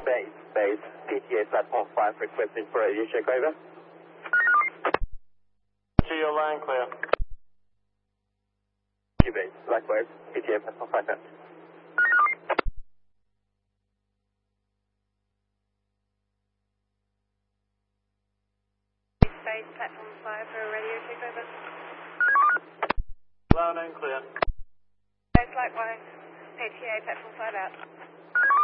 Base, PTA platform 5 requesting for radio check over. Geo line clear. Base, likewise, PTA platform 5 out. Base, platform 5 for a radio check over. Loud and clear. Base, likewise, PTA platform 5 out.